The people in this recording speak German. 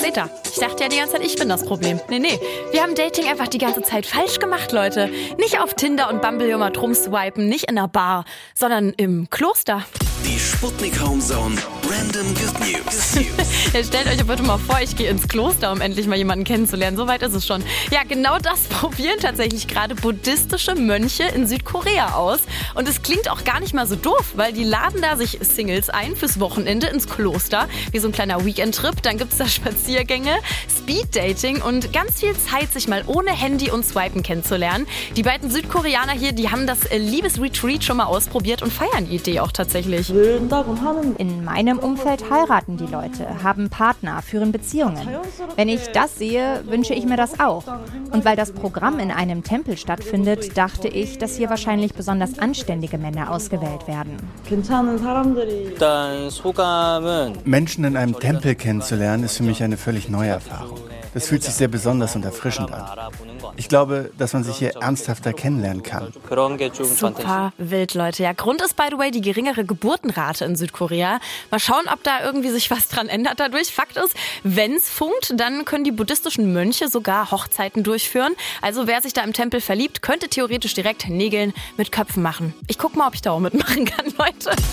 später. Ich dachte ja die ganze Zeit, ich bin das Problem. Nee. Wir haben Dating einfach die ganze Zeit falsch gemacht, Leute. Nicht auf Tinder und Bumble immer drum swipen, nicht in einer Bar, sondern im Kloster. Die Sputnik Homezone Random Good News. Ja, stellt euch bitte mal vor, ich gehe ins Kloster, um endlich mal jemanden kennenzulernen. So weit ist es schon. Ja, genau das probieren tatsächlich gerade buddhistische Mönche in Südkorea aus. Und es klingt auch gar nicht mal so doof, weil die laden da sich Singles ein fürs Wochenende ins Kloster. Wie so ein kleiner Weekend-Trip. Dann gibt es da Spaziergänge, Speed-Dating und ganz viel Zeit, sich mal ohne Handy und Swipen kennenzulernen. Die beiden Südkoreaner hier, die haben das Liebesretreat schon mal ausprobiert und feiern die Idee auch tatsächlich. In meinem Umfeld heiraten die Leute, haben Partner, führen Beziehungen. Wenn ich das sehe, wünsche ich mir das auch. Und weil das Programm in einem Tempel stattfindet, dachte ich, dass hier wahrscheinlich besonders anständige Männer ausgewählt werden. Menschen in einem Tempel kennenzulernen, ist für mich eine völlig neue Erfahrung. Das fühlt sich sehr besonders und erfrischend an. Ich glaube, dass man sich hier ernsthafter kennenlernen kann. Super wild, Leute. Ja, Grund ist, by the way, die geringere Geburtenrate in Südkorea. Mal schauen, ob da irgendwie sich was dran ändert dadurch. Fakt ist, wenn's funkt, dann können die buddhistischen Mönche sogar Hochzeiten durchführen. Also wer sich da im Tempel verliebt, könnte theoretisch direkt Nägeln mit Köpfen machen. Ich guck mal, ob ich da auch mitmachen kann, Leute.